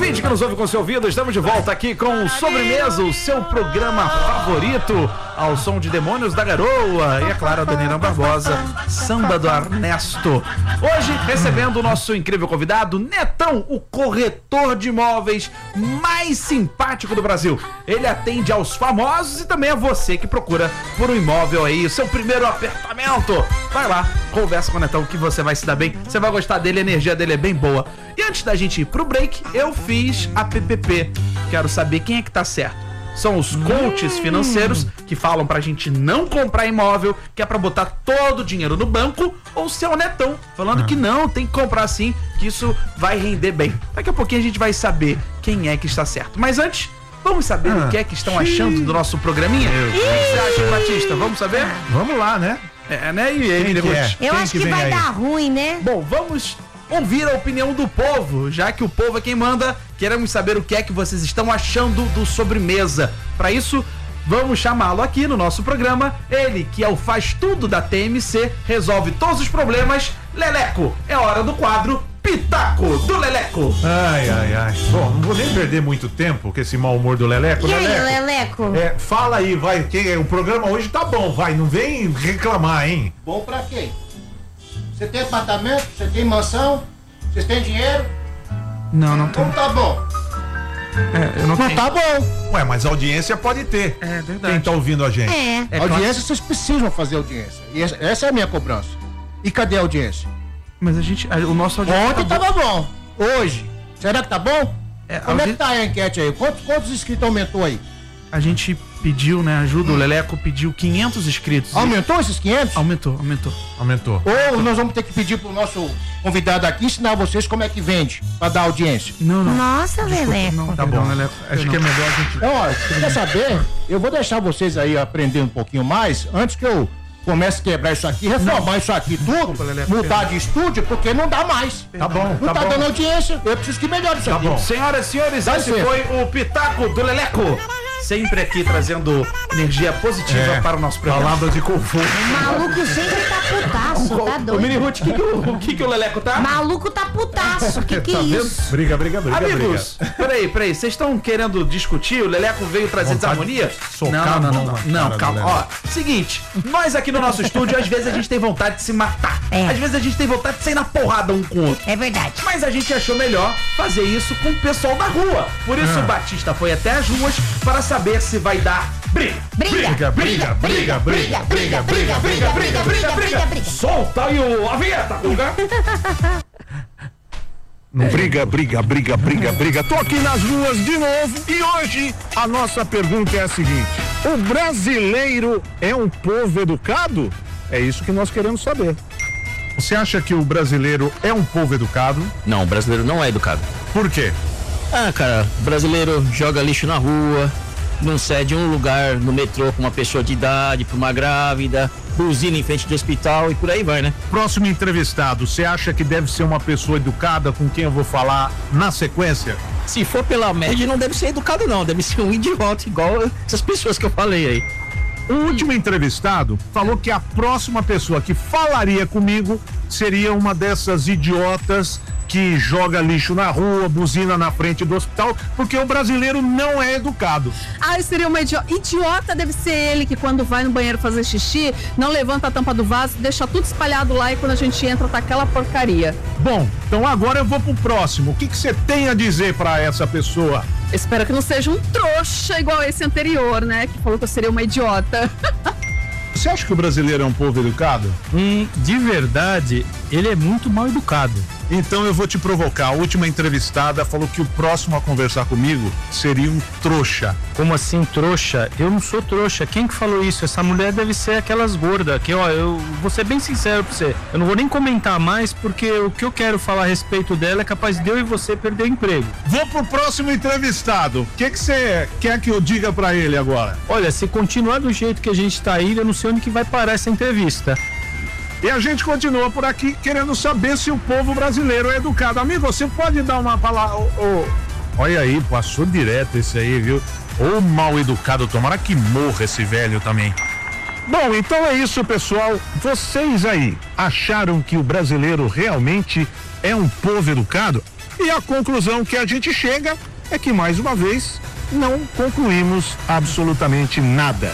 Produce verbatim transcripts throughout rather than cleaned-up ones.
ouvinte que nos ouve com seu ouvido, estamos de volta aqui com o Sobremesa, o seu programa favorito, ao som de Demônios da Garoa e, é claro, a Daniela Barbosa, Samba do Ernesto. Hoje, recebendo o nosso incrível convidado, Netão, o corretor de imóveis mais simpático do Brasil. Ele atende aos famosos e também a você que procura por um imóvel aí, o seu primeiro apartamento. Vai lá, conversa com o Netão que você vai se dar bem, você vai gostar dele, a energia dele é bem boa. E antes da gente ir pro break, eu fiz a P P P. Quero saber quem é que tá certo. São os coaches financeiros que falam pra gente não comprar imóvel, que é pra botar todo o dinheiro no banco, ou se é o Netão falando que não, tem que comprar sim, que isso vai render bem. Daqui a pouquinho a gente vai saber quem é que está certo. Mas antes, vamos saber ah, o que é que estão achando do nosso programinha? O que você acha, Batista? Vamos saber? Vamos lá, né? É, né? E aí, que é? Eu Quem acho que que vai aí? dar ruim, né? Bom, vamos ouvir a opinião do povo, já que o povo é quem manda. Queremos saber o que é que vocês estão achando do Sobremesa. Para isso, vamos chamá-lo aqui no nosso programa. Ele, que é o faz tudo da T M C, resolve todos os problemas. Leleco, é hora do quadro Pitaco do Leleco. Ai, ai, ai. Bom, não vou nem perder muito tempo com esse mau humor do Leleco. E aí, Leleco, Leleco? É, fala aí, vai, que o programa hoje tá bom, vai, não vem reclamar, hein? Bom pra quem? Você tem apartamento? Você tem mansão? Vocês têm dinheiro? Não, não tem. Então tá bom. É, eu não Não tenho. tá bom. Ué, mas a audiência pode ter. É verdade. Quem tá ouvindo a gente? É. É audiência, vocês precisam fazer audiência. E essa, essa é a minha cobrança. E cadê a audiência? Mas a gente, a- o nosso audiência Ontem tá bom. tava bom. Hoje. Será que tá bom? É, Como é audi- que tá a enquete aí? Quantos, quantos inscritos aumentou aí? A gente pediu, né, ajuda, o Leleco pediu quinhentos inscritos. Aumentou esses quinhentos? Aumentou, aumentou. Aumentou. Ou nós vamos ter que pedir pro nosso convidado aqui ensinar vocês como é que vende pra dar audiência. Não, não. Nossa, Leleco. Não, Tá perdão, bom. Leleco. Acho que é melhor a gente. Então, ó, quer saber? Eu vou deixar vocês aí aprender um pouquinho mais antes que eu comece a quebrar isso aqui, reformar isso aqui tudo, Desculpa, Leleco, mudar de estúdio, porque não dá mais. Tá bom, Não tá tá, bom. dando audiência. Eu preciso que melhore isso Tá aqui. bom. Senhoras e senhores, Vai esse ser. foi o Pitaco do Leleco. Sempre aqui trazendo energia positiva É, para o nosso programa. Palavras de conforto. O maluco sempre tá putaço, tá Ô, doido? Mini Ruth, o que, que, o- o que, que o Leleco tá? Maluco tá putaço, que que é Tá vendo? isso? Briga, briga, briga, Amigos, peraí, peraí, vocês estão querendo discutir? O Leleco veio trazer Vontade desarmonia? de socar Não, a não, mão não, na não, não, cara calma. do Ó, Leleco. seguinte, nós aqui no nosso estúdio, às vezes a gente tem vontade de se matar. É. Às vezes a gente tem vontade de sair na porrada um com o outro. É verdade. Mas a gente achou melhor fazer isso com o pessoal da rua. Por isso Ah. o Batista foi até as ruas para saber se vai dar briga. Briga, briga, briga, briga, briga, briga, briga, briga, briga, briga, briga, briga. Solta aí o, a vinheta, Guga. Não Briga, briga, briga, briga, briga. Tô aqui nas ruas de novo e hoje a nossa pergunta é a seguinte: o brasileiro é um povo educado? É isso que nós queremos saber. Você acha que o brasileiro é um povo educado? Não, o brasileiro não é educado. Por quê? Ah, cara, o brasileiro joga lixo na rua, não cede um lugar no metrô com uma pessoa de idade, pra uma grávida, buzina em frente de hospital e por aí vai, né? Próximo entrevistado, você acha que deve ser uma pessoa educada com quem eu vou falar na sequência? Se for pela média, não deve ser educado não, deve ser um idiota igual essas pessoas que eu falei aí. O último entrevistado falou que a próxima pessoa que falaria comigo seria uma dessas idiotas que joga lixo na rua, buzina na frente do hospital, porque o brasileiro não é educado. Ah, seria uma idiota. Idiota deve ser ele que quando vai no banheiro fazer xixi, não levanta a tampa do vaso, deixa tudo espalhado lá e quando a gente entra tá aquela porcaria. Bom, então agora eu vou pro próximo. O que que você tem a dizer pra essa pessoa? Espero que não seja um trouxa igual esse anterior, né? Que falou que eu seria uma idiota. Você acha que o brasileiro é um povo educado? Hum, de verdade, ele é muito mal educado. Então eu vou te provocar. A última entrevistada falou que o próximo a conversar comigo seria um trouxa. Como assim, trouxa? Eu não sou trouxa. Quem que falou isso? Essa mulher deve ser aquelas gordas. Que, ó, eu vou ser bem sincero pra você. Eu não vou nem comentar mais, porque o que eu quero falar a respeito dela é capaz de eu e você perder o emprego. Vou pro próximo entrevistado. O que que você quer que eu diga pra ele agora? Olha, se continuar do jeito que a gente tá aí, eu não sei onde que vai parar essa entrevista. E a gente continua por aqui querendo saber se o povo brasileiro é educado. Amigo, você pode dar uma palavra... Oh, oh. Olha aí, passou direto esse aí, viu? Ô mal educado, tomara que morra esse velho também. Bom, então é isso, pessoal. Vocês aí acharam que o brasileiro realmente é um povo educado? E a conclusão que a gente chega é que, mais uma vez, não concluímos absolutamente nada.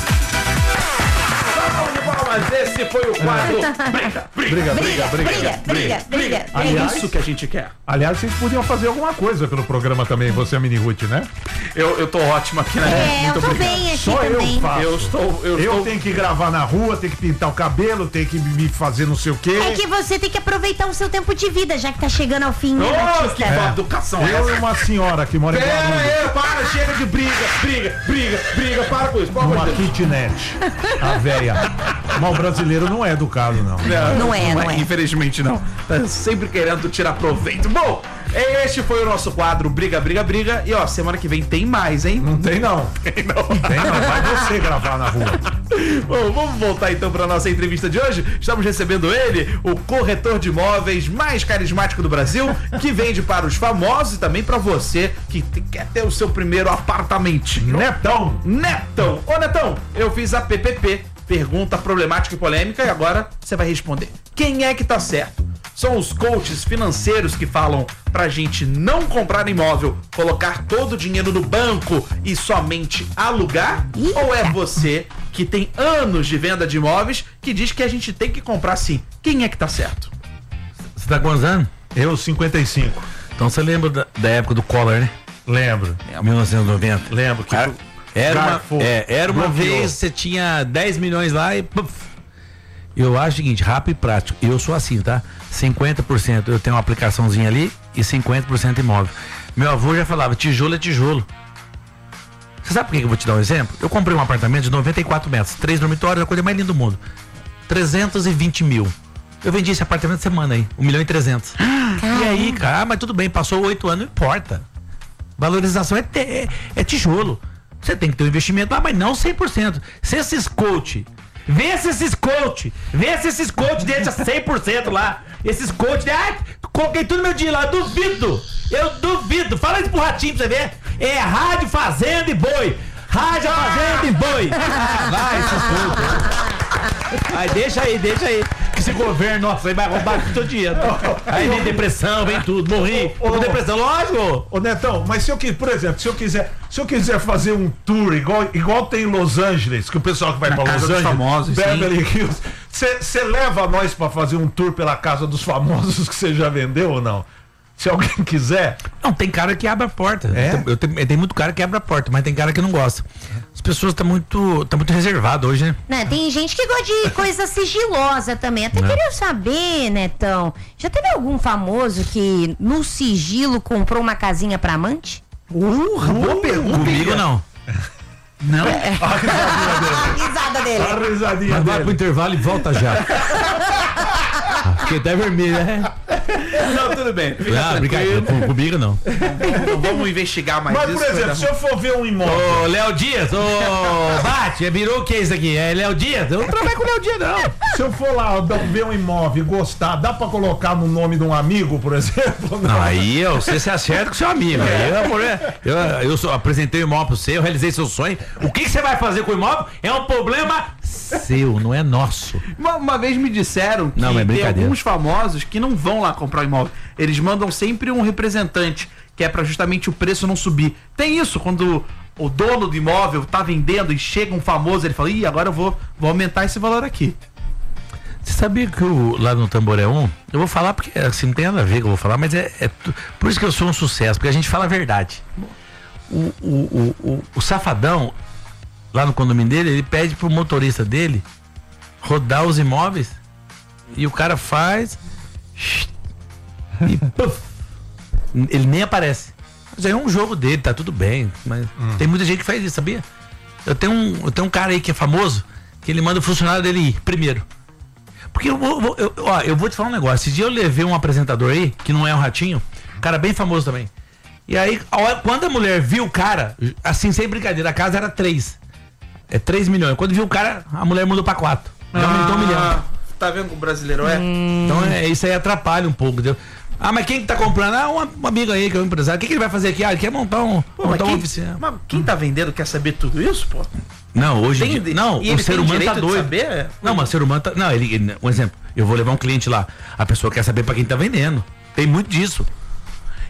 Mas esse foi o quadro. Briga, briga, briga, briga, briga, briga, briga. Aliás, É isso que a gente quer. Aliás, vocês podiam fazer alguma coisa pelo programa também, você e a Mini Ruth, né? Eu, eu tô ótimo aqui, né? É, Muito eu tô obrigado. bem aqui Só também. eu faço. Eu estou. Eu, Eu estou... tenho que gravar na rua, tenho que pintar o cabelo, tenho que me fazer não sei o quê. É que você tem que aproveitar o seu tempo de vida, já que tá chegando ao fim, né, Oh, Batista? que boa educação é Eu e essa? uma senhora que mora em Pera Guarulhos, aí, para, chega de briga, briga, briga, briga, para com isso, por favor. numa Deus. kitnet. A véia. Mas o brasileiro não é educado, não. Não é, não é. Infelizmente não. Tá sempre querendo tirar proveito. Bom, este foi o nosso quadro Briga, Briga, Briga. E ó, semana que vem tem mais, hein? Não tem, não. Tem não. Tem, não. Vai você gravar na rua. Bom, vamos voltar então para nossa entrevista de hoje. Estamos recebendo ele, o corretor de imóveis mais carismático do Brasil, que vende para os famosos e também para você que te- quer ter o seu primeiro apartamentinho. Netão. Netão! Ô Netão, eu fiz a P P P, pergunta problemática e polêmica, e agora você vai responder. Quem é que tá certo? São os coaches financeiros que falam pra gente não comprar imóvel, colocar todo o dinheiro no banco e somente alugar? Ih, Ou é cara. você que tem anos de venda de imóveis que diz que a gente tem que comprar sim? Quem é que tá certo? Você tá quantos anos? Eu, cinquenta e cinco. Então você lembra da, da época do Collor, né? Lembro. mil novecentos e noventa. Lembro que. Cara, Era uma, Garfo, é, era uma bloqueou. vez, você tinha dez milhões lá e. Puf. Eu acho o seguinte, rápido e prático. Eu sou assim, tá? cinquenta por cento eu tenho uma aplicaçãozinha ali e cinquenta por cento imóvel. Meu avô já falava, tijolo é tijolo. Você sabe por que eu vou te dar um exemplo? Eu comprei um apartamento de noventa e quatro metros, três dormitórios, a coisa mais linda do mundo. trezentos e vinte mil. Eu vendi esse apartamento semana aí, um milhão e trezentos. E aí, cara, mas tudo bem, passou oito anos, não importa. Valorização é, te- é, é tijolo. Você tem que ter um investimento lá, mas não cem por cento. Se esses coach, vê se esses coach, vê se esses coach deixa cem por cento lá. Esses coach, ah, coloquei tudo meu dinheiro lá, eu duvido. Eu duvido. Fala isso pro Ratinho pra você ver. É rádio, fazenda e boi. Rádio, fazenda e boi. Ah, vai, esses coach. Aí deixa aí, deixa aí. Que esse governo, nossa, aí vai roubar o teu dinheiro. Aí vem depressão, vem tudo, morri. Tô com depressão, lógico. Ô Netão, mas se eu quiser, por exemplo, se eu quiser, se eu quiser fazer um tour igual, igual tem em Los Angeles, que o pessoal que vai pra Los casa dos Angeles, famosos, Beverly Hills, você leva nós pra fazer um tour pela casa dos famosos que você já vendeu ou não? Se alguém quiser. Não, tem cara que abre a porta. É? Eu tenho, eu tenho muito cara que abre a porta, mas tem cara que não gosta. As pessoas estão muito, tá muito reservado hoje, né? Né, tem gente que gosta de coisa sigilosa também. Até queria saber, Netão, já teve algum famoso que no sigilo comprou uma casinha pra amante? Uh, boa pergunta. Comigo não. Não. A risada dele. A risadinha Mas vai pro dele. intervalo e volta já. Fiquei até vermelho, né? Não, tudo bem. Fica Ah, tranquilo. brincadeira. Com- Comigo não. Não vamos investigar mais Mas, isso. por vai exemplo, dar se eu for ver um imóvel. Ô, Léo Dias, ô, Bate, virou o que isso aqui? É Léo Dias? Eu não trabalho com o Léo Dias, não. Se eu for lá dar- ver um imóvel e gostar, dá pra colocar no nome de um amigo, por exemplo? Não, aí eu, você se acerta com seu amigo. Aí eu, amor, eu, eu só apresentei o imóvel pra você, eu realizei seu sonho. O que, que você vai fazer com o imóvel é um problema seu, não é nosso. Uma, uma vez me disseram que Não, mas é tem brincadeira. alguns famosos que não vão lá comprar o imóvel. Eles mandam sempre um representante, que é pra justamente o preço não subir. Tem isso, quando o dono do imóvel tá vendendo e chega um famoso, ele fala, ih, agora eu vou, vou aumentar esse valor aqui. Você sabia que o, lá no Tamboré um, eu vou falar porque assim, não tem nada a ver que eu vou falar, mas é, é tu- por isso que eu sou um sucesso, porque a gente fala a verdade. O, o, o, o, o safadão, lá no condomínio dele, ele pede pro motorista dele rodar os imóveis e o cara faz e puf, ele nem aparece. Mas aí é um jogo dele, tá tudo bem, mas tem muita gente que faz isso, sabia? Eu tenho um, eu tenho um cara aí que é famoso, que ele manda o funcionário dele ir primeiro. Porque eu vou, vou- eu, ó, eu vou te falar um negócio. Esse dia eu levei um apresentador aí, que não é um ratinho, cara bem famoso também. E aí, a hora- quando a mulher viu o cara, assim, sem brincadeira, a casa era três. É três milhões. Quando viu o cara, a mulher mudou pra quatro. Já aumentou um milhão. Tá vendo como o brasileiro é? Então é, isso aí atrapalha um pouco, entendeu? Ah, mas quem que tá comprando? Ah, um, um amigo aí que é um empresário. O que, que ele vai fazer aqui? Ah, ele quer montar, um, Pô, mas, montar uma quem, oficina. mas quem tá vendendo quer saber tudo isso, pô? Não, hoje Tem em de- dia. Não, e o ele ser tem humano tá direito de doido. saber? Não, mas o ser humano tá. Não, ele, ele- um exemplo, eu vou levar um cliente lá. A pessoa quer saber pra quem tá vendendo. Tem muito disso.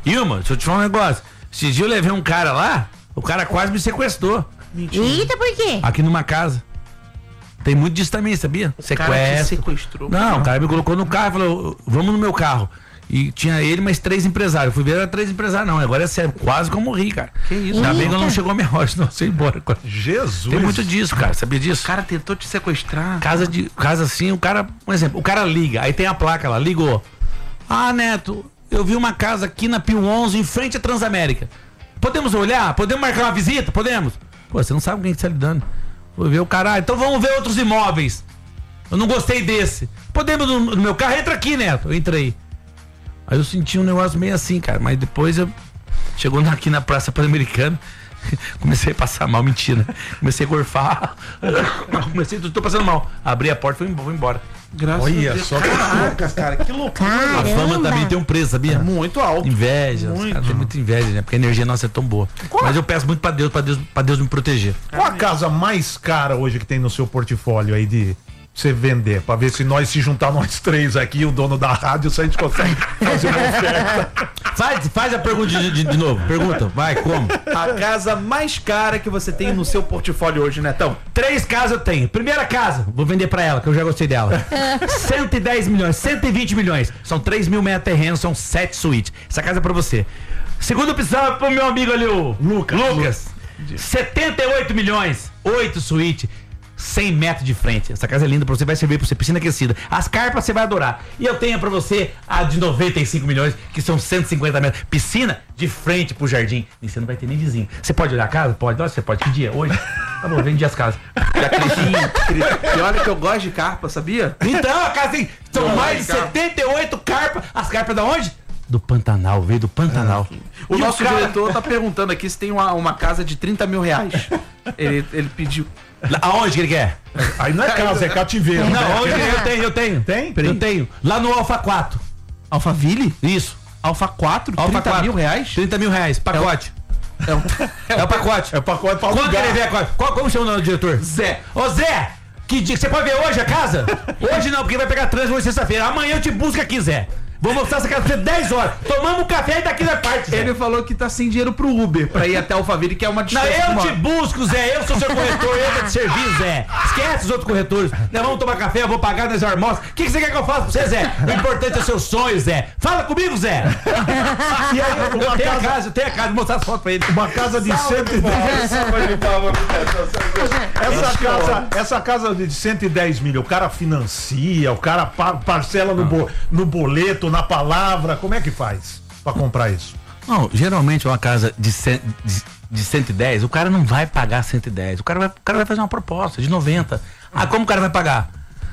Ilma, deixa eu te falar um negócio. Esse dia eu levei um cara lá, o cara quase me sequestrou. Mentira. Eita, por quê? Aqui numa casa. Tem muito disso também, sabia? O Sequestro. Cara te sequestrou. Não, o cara me colocou no carro e falou, vamos no meu carro. E tinha ele mais três empresários. Eu fui ver, era três empresários, não. Agora é sério, quase que eu morri, cara. Que isso? Ainda bem que eu não chegou a minha hora, senão eu ia embora. Jesus. Tem muito disso, cara. Sabia disso? O cara tentou te sequestrar. Casa de casa assim, o cara, por exemplo, o cara liga, aí tem a placa lá, ligou. Ah, Neto, eu vi uma casa aqui na Pio onze, em frente à Transamérica. Podemos olhar? Podemos marcar uma visita? Podemos? Pô, você não sabe com quem que você tá lidando. Vou ver o caralho. Então vamos ver outros imóveis. Eu não gostei desse. Podemos no, no meu carro? Entra aqui, Neto. Eu entrei. Aí eu senti um negócio meio assim, cara. Mas depois eu... Chegou aqui na Praça Pan-Americana. Comecei a passar mal, mentira. Comecei a gorfar. Comecei, tô passando mal. Abri a porta e fui, fui embora. Graças Olha a Deus. só. Caraca, cara, que loucura. Caramba. A fama também tem um preço, sabia? Muito alto. Inveja. Muito. Os caras têm muita inveja, né? Porque a energia nossa é tão boa. Qual? Mas eu peço muito pra Deus, pra Deus, pra Deus me proteger. Qual a casa mais cara hoje que tem no seu portfólio aí de você vender? Pra ver se nós se juntar nós três aqui, o dono da rádio, se a gente consegue fazer uma oferta. Faz, faz a pergunta de, de, de novo. Pergunta, vai, como? A casa mais cara que você tem no seu portfólio hoje, Netão? Três casas eu tenho. Primeira casa, vou vender pra ela, que eu já gostei dela. cento e dez milhões, cento e vinte milhões. São três mil metros terrenos, são sete suítes. Essa casa é pra você. Segunda opção é pro meu amigo ali, o Lucas. Lucas. setenta e oito milhões, oito suítes. cem metros de frente. Essa casa é linda pra você, vai servir pra você, piscina aquecida. As carpas você vai adorar. E eu tenho pra você a de noventa e cinco milhões, que são cento e cinquenta metros. Piscina de frente pro jardim. E você não vai ter nem vizinho. Você pode olhar a casa? Pode. Nossa, você pode. Que dia? Hoje? Tá bom, vende as casas. E olha que eu gosto de carpa, sabia? Então, a casa tem. São Não, mais de carpa. setenta e oito carpas. As carpas da onde? Do Pantanal, veio do Pantanal. O E nosso o cara- diretor tá perguntando aqui se tem uma, uma casa de trinta mil reais. Ele, ele pediu. Lá- Aonde que ele quer? Aí não é casa, é cativeiro. Não, né? onde eu tenho, eu tenho. Tem? Eu tenho. Lá no Alfa quatro. Alphaville? Isso. Alfa quatro? Alfa trinta quatro. mil reais? trinta mil reais, pacote. É um, É o pacote. É pacote pra Quanto que alugar. ele vê agora? Qual, como chama o nome do diretor? Zé. Ô Zé, que dia? Você pode ver hoje a casa? Hoje não, porque vai pegar trânsito hoje sexta-feira. Amanhã eu te busco aqui, Zé. Vou mostrar essa casa pra você dez horas. Tomamos um café e daqui na parte, Zé. Ele falou que tá sem dinheiro pro Uber pra ir até Alphaville, que é uma Não, distância. de eu uma- te busco, Zé. Eu sou seu corretor, eu vou te servir, Zé. Esquece os outros corretores. Nós vamos tomar café, eu vou pagar nas almoços. O que, que você quer que eu faça pra você, Zé? O importante é o seu sonho, Zé. Fala comigo, Zé. E aí, Eu uma tenho a casa, casa, eu tenho a casa. Vou mostrar as fotos pra ele. uma casa de cento e dez. Essa casa, essa casa de cento e dez mil, o cara financia, o cara pa- parcela no, bo- no boleto, na palavra. Como é que faz pra comprar isso? Não, geralmente uma casa de, cem, de, de cento e dez, o cara não vai pagar cento e dez. O cara vai, o cara vai fazer uma proposta de noventa. Ah, como o cara vai pagar?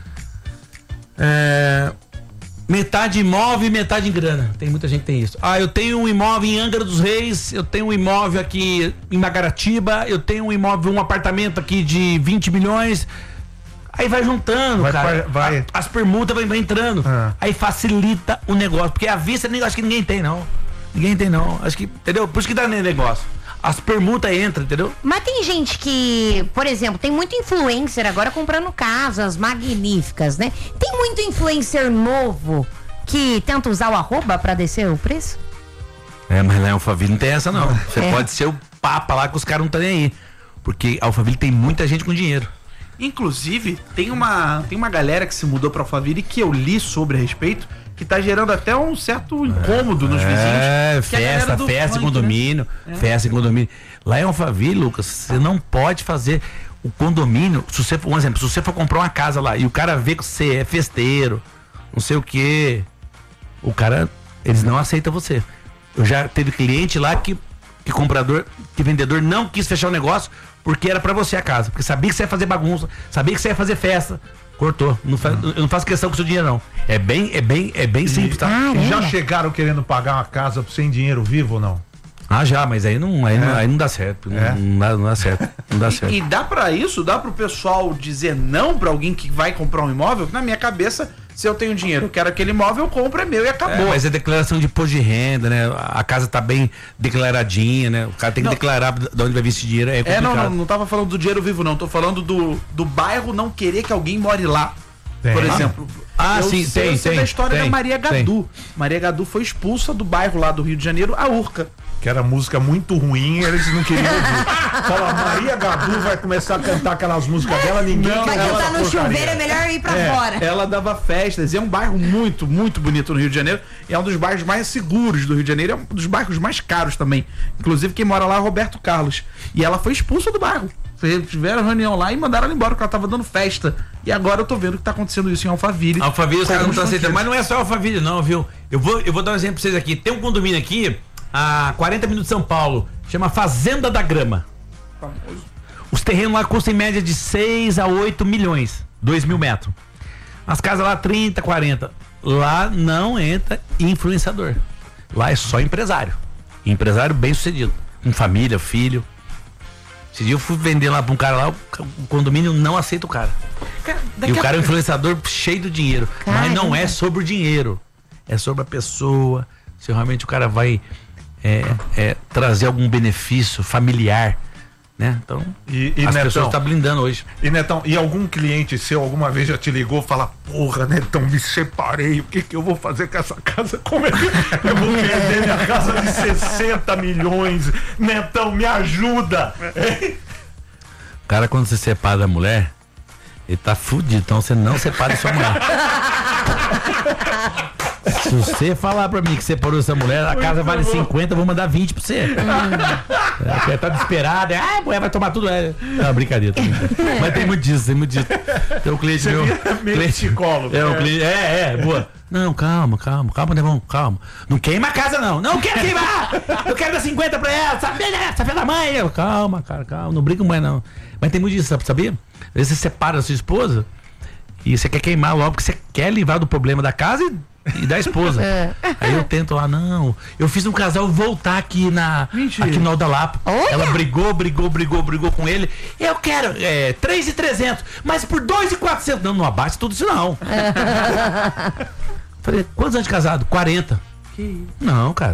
É, metade imóvel e metade em grana. Tem muita gente que tem isso. Ah, eu tenho um imóvel em Angra dos Reis, eu tenho um imóvel aqui em Magaratiba, eu tenho um imóvel, um apartamento aqui de vinte milhões. Aí vai juntando, Vai cara. par- vai- A- as permutas vai, vai entrando. Ah. Aí facilita o negócio. Porque a vista, nem- acho que ninguém tem, não. Ninguém tem, não. Acho que, entendeu? Por isso que dá nem negócio. As permutas entram, entendeu? Mas tem gente que, por exemplo, tem muito influencer agora comprando casas magníficas, né? Tem muito influencer novo que tenta usar o arroba pra descer o preço? É, mas lá em Alphaville não tem essa, não. Você É. pode ser o papa lá que os caras não estão nem aí. Porque Alphaville tem muita gente com dinheiro. Inclusive, tem uma, tem uma galera que se mudou pra Alphaville que eu li sobre a respeito, que tá gerando até um certo incômodo nos vizinhos. É, que é a galera festa, do festa em funk, condomínio. né? É. Festa em condomínio. Lá em Alphaville, Lucas, você não pode fazer o condomínio. Se você for, um exemplo, se você for comprar uma casa lá e o cara vê que você é festeiro, não sei o quê, o cara, eles não aceitam você. Eu já teve cliente lá que, que comprador, que vendedor não quis fechar o negócio porque era pra você a casa. Porque sabia que você ia fazer bagunça, sabia que você ia fazer festa. Cortou. Não fa- Eu não faço questão com o seu dinheiro, não. É bem, é bem, é bem simples, tá? E já chegaram querendo pagar uma casa sem dinheiro vivo ou não? Ah, já, mas aí não, aí não, aí não dá certo. É. Não, não dá, não dá certo. Não dá certo. E dá pra isso? Dá pro pessoal dizer não pra alguém que vai comprar um imóvel? Na minha cabeça, se eu tenho dinheiro, eu quero aquele imóvel, eu compro, é meu e É, acabou. mas é declaração de imposto de renda, né? A casa tá bem declaradinha, né? O cara tem que Não. declarar de onde vai vir esse dinheiro. É É, complicado. não, não, não tava falando do dinheiro vivo, não. Tô falando do, do bairro não querer que alguém more lá. Tem. Por exemplo. Ah, eu sim, sei, tem, eu sei tem, da história tem, da Maria tem. Gadu. Maria Gadu foi expulsa do bairro lá do Rio de Janeiro, a Urca. Que era música muito ruim, eles não queriam ouvir. Fala, Maria Gadu vai começar a cantar aquelas músicas dela, ninguém Não, Vai quer cantar essa no porcaria. chuveiro, é melhor ir pra É, fora. ela dava festas, e é um bairro muito, muito bonito no Rio de Janeiro. E é um dos bairros mais seguros do Rio de Janeiro, é um dos bairros mais caros também. Inclusive, quem mora lá é Roberto Carlos. E ela foi expulsa do bairro. Tiveram reunião lá e mandaram ela embora, porque ela tava dando festa. E agora eu tô vendo que tá acontecendo isso em Alphaville. Alphaville, os caras não estão aceitando. Mas Mas não é só Alphaville, não, viu? Eu vou, eu vou dar um exemplo pra vocês aqui. Tem um condomínio aqui, a quarenta minutos de São Paulo, chama Fazenda da Grama. Os terrenos lá custam em média de seis a oito milhões, dois mil metros. As casas lá trinta, quarenta. Lá não entra influenciador. Lá é só empresário. Empresário bem sucedido. Com família, filho. Esse dia eu fui vender lá pra um cara lá, o condomínio não aceita o cara. Cara, E daqui o a cara é um pouco- influenciador cheio do dinheiro. Mas não é sobre o dinheiro. É sobre a pessoa. Se realmente o cara vai é, é, trazer algum benefício familiar. Né? Então, E, e as Netão, pessoas estão blindando hoje. e Netão, e algum cliente seu alguma vez já te ligou e fala, porra, Netão, me separei, o que que eu vou fazer com essa casa? Como é que eu vou vender minha casa de sessenta milhões? Netão, me ajuda! O cara, quando se separa da mulher, ele tá fudido. Então você não separa sua mulher. Se você falar pra mim que separou essa mulher, a casa vale cinquenta, eu vou mandar vinte pra você. É, porque tá desesperada. Ah, a mulher vai tomar tudo. É, não, brincadeira, tô brincando. Mas tem muito disso, tem muito disso. Tem um cliente meu. meio psicólogo, É, um é. cliente, é, é, boa. Não, calma, calma, calma, Nevão, calma. Não queima a casa, não. Não quero queimar! Eu quero dar cinquenta pra ela, sabe? Essa filha da mãe. Eu, calma, cara, calma, não briga com mãe, não. Mas tem muito disso, sabe? Sabia? Às vezes você separa da sua esposa e você quer queimar logo, porque você quer livrar do problema da casa e e da esposa. Aí eu tento lá, não. Eu fiz um casal voltar aqui na Mentira. aqui no Alda Lapa. Olha! Ela brigou, brigou, brigou, brigou com ele. Eu quero é, três mil e trezentos, mas por dois mil e quatrocentos. Não, não abate tudo isso não. Falei, quantos anos de casado? quarenta. Não, cara.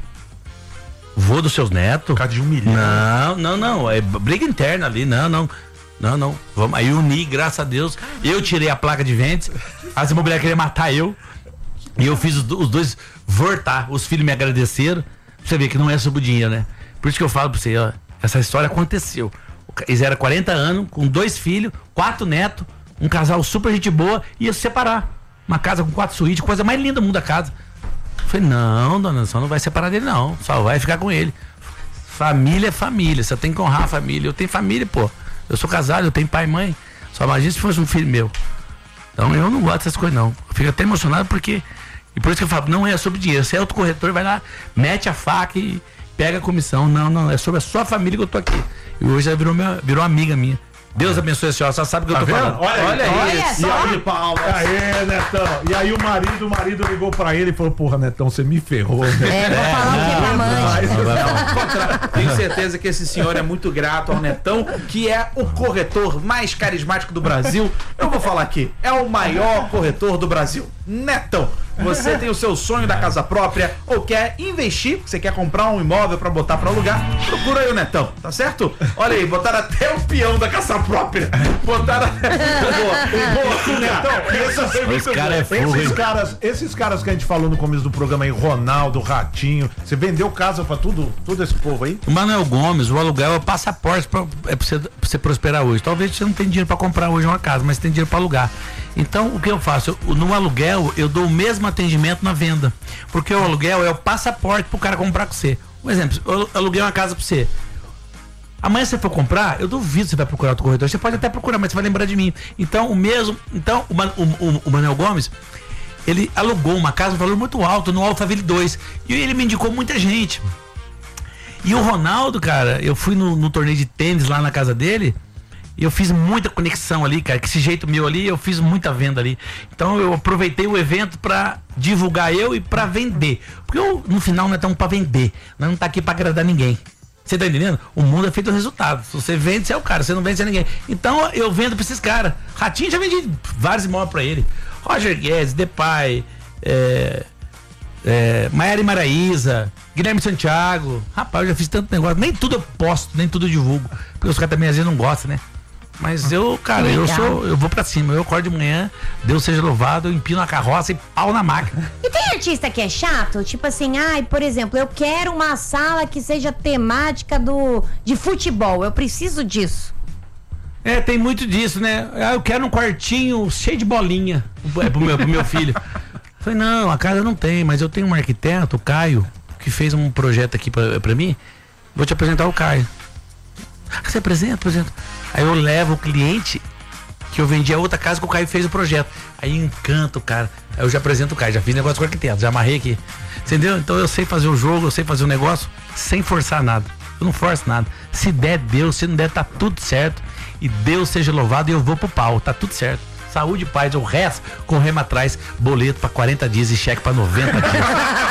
Vô dos seus netos? Por causa de um milhão. Não, não, não. É briga interna ali. Não, não. Não, não. Vamos aí unir, graças a Deus. Eu tirei a placa de vendas. As imobiliárias queriam matar eu. E eu fiz os, do- os dois voltar. Os filhos me agradeceram. Pra você ver que não é sobre o dinheiro, né? Por isso que eu falo pra você, ó. Essa história aconteceu. O ca- Eles eram quarenta anos, com dois filhos, quatro netos, um casal super gente boa, ia se separar. Uma casa com quatro suítes, coisa mais linda do mundo da casa. Eu falei, não, dona, só não vai separar dele, não. Só vai ficar com ele. Família é família, você tem que honrar a família. Eu tenho família, pô. Eu sou casado, eu tenho pai e mãe. Só imagina se fosse um filho meu. Então eu não gosto dessas coisas, não. Eu fico até emocionado porque. E por isso que eu falo, não é sobre dinheiro. Se é outro corretor, vai lá, mete a faca e pega a comissão. Não, não, é sobre a sua família que eu tô aqui. E hoje ela virou, minha, virou amiga minha. Deus abençoe a senhora, só sabe o que Tá eu tô vendo? falando. Olha, Olha aí. aí. Olha E só. aí, palmas. Aê, Netão. E aí o marido, o marido ligou pra ele e falou, porra, Netão, você me ferrou, né? É, vou falar o que pra mãe. Não, vai falar. Ao contrário, tenho certeza que esse senhor é muito grato ao Netão, que é o corretor mais carismático do Brasil. Eu vou falar aqui, é o maior corretor do Brasil. Netão, você tem o seu sonho da casa própria ou quer investir, você quer comprar um imóvel pra botar pra alugar, procura aí o Netão, tá certo? Olha aí, botaram até o peão da casa própria. Botaram. Boa, Netão, esses, Esse cara é fogo, esses hein? caras, esses caras que a gente falou no começo do programa aí, Ronaldo, Ratinho, você vendeu casa pra tudo, todo esse povo aí? O Manuel Gomes, o aluguel é o passaporte pra, é pra, você, pra você prosperar hoje. Talvez você não tenha dinheiro pra comprar hoje uma casa, mas tem dinheiro pra alugar. Então, o que eu faço? Eu, no aluguel, eu dou o mesmo atendimento na venda. Porque o aluguel é o passaporte pro cara comprar com você. Um exemplo, eu aluguei uma casa pra você. Amanhã você for comprar, eu duvido que você vai procurar outro corretor. Você pode até procurar, mas você vai lembrar de mim. Então, o mesmo. Então, o, Man- o, o, o Manuel Gomes, ele alugou uma casa, um valor muito alto, no Alphaville dois. E ele me indicou muita gente. E o Ronaldo, cara, eu fui no, no torneio de tênis lá na casa dele. E eu fiz muita conexão ali, cara. Que esse jeito meu ali, eu fiz muita venda ali. Então eu aproveitei o evento pra divulgar eu e pra vender. Porque eu, no final, não é tão pra vender. Nós não tá aqui pra agradar ninguém. Você tá entendendo? O mundo é feito do resultado. Se você vende, você é o cara. Se você não vende, você é ninguém. Então eu vendo pra esses caras. Ratinho já vendi vários imóveis pra ele. Roger Guedes, Depay, é, é, Maiara e Maraíza, Guilherme Santiago. Rapaz, eu já fiz tanto negócio. Nem tudo eu posto, nem tudo eu divulgo. Porque os caras também às vezes não gostam, né? Mas eu, cara, eu Legal. sou, eu vou pra cima, eu acordo de manhã, Deus seja louvado, eu empino a carroça e pau na máquina. E tem artista que é chato? Tipo assim, ai, por exemplo, eu quero uma sala que seja temática do, de futebol, eu preciso disso. É, tem muito disso, né? Ah, eu quero um quartinho cheio de bolinha é, pro, meu, pro meu filho. Falei, não, a casa não tem, mas eu tenho um arquiteto, o Caio, que fez um projeto aqui pra, pra mim. Vou te apresentar o Caio. Ah, você apresenta, apresenta. Aí eu levo o cliente que eu vendi a outra casa que o Caio fez o projeto. Aí encanta o cara. Aí eu já apresento o Caio, já fiz negócio com o arquiteto, já amarrei aqui. Entendeu? Então eu sei fazer o jogo, eu sei fazer o negócio sem forçar nada. Eu não forço nada. Se der, Deus, se não der, tá tudo certo. E Deus seja louvado e eu vou pro pau, tá tudo certo. Saúde e paz, o resto corremos atrás, boleto pra quarenta dias e cheque pra noventa dias.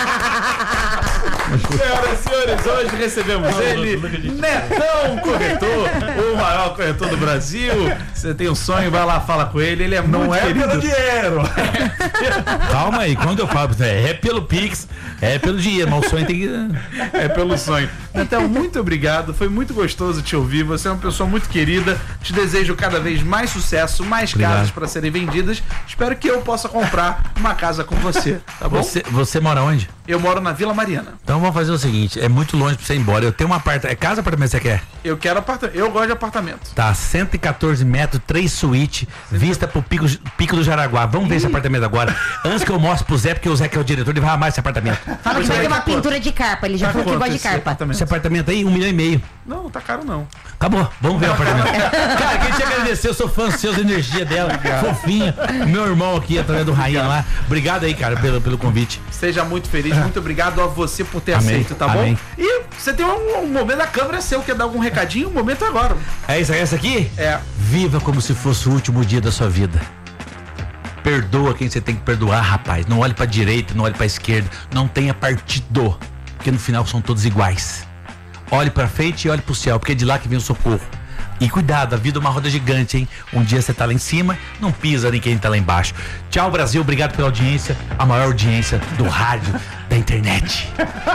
Senhoras e senhores, hoje recebemos ele, Netão Corretor, o maior corretor do Brasil. Você tem um sonho, vai lá, fala com ele, ele é Não muito é querido. pelo dinheiro. Calma aí, quando eu falo, é, é pelo Pix, é pelo dinheiro, mas o sonho tem que... É pelo sonho. Netão, muito obrigado, foi muito gostoso te ouvir, você é uma pessoa muito querida, te desejo cada vez mais sucesso, mais Obrigado. casas para serem vendidas, espero que eu possa comprar uma casa com você, tá bom? Você, você mora onde? Eu moro na Vila Mariana. Então vamos fazer o seguinte, é muito longe pra você ir embora. Eu tenho um apartamento. É casa ou apartamento que você quer? Eu quero apartamento, eu gosto de apartamento. Tá, cento e quatorze metros, três suítes, vista pro pico, pico do Jaraguá. Vamos ver esse apartamento agora. Antes que eu mostre pro Zé, porque o Zé que é o diretor, ele vai amar esse apartamento. Fala que vai ter uma pintura de carpa, ele já Tá falou que quanto gosta de esse carpa. apartamento? Esse apartamento aí, um milhão e meio. Não, tá caro não. Acabou, vamos ver o apartamento. Cara, queria te agradecer, eu sou fã seu, da energia dela, fofinha. Meu irmão aqui, através do Rainha lá. Obrigado aí, cara, pelo, pelo convite. Seja muito feliz, muito obrigado a você por ter Amém, aceito, tá bom? amém. E você tem um, um momento da câmera seu, quer dar algum recadinho? O momento é agora. É isso, é essa aqui? É. Viva como se fosse o último dia da sua vida. Perdoa quem você tem que perdoar, rapaz. Não olhe pra direita, não olhe pra esquerda. Não tenha partido, porque no final são todos iguais. Olhe pra frente e olhe pro céu, porque é de lá que vem o socorro. E cuidado, a vida é uma roda gigante, hein? Um dia você tá lá em cima, não pisa em quem tá lá embaixo. Tchau, Brasil, obrigado pela audiência, a maior audiência do rádio, da internet.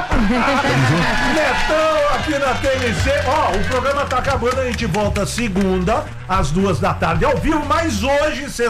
Netão aqui na T N C. Ó, o programa tá acabando, a gente volta segunda, às duas da tarde, ao vivo, mas hoje,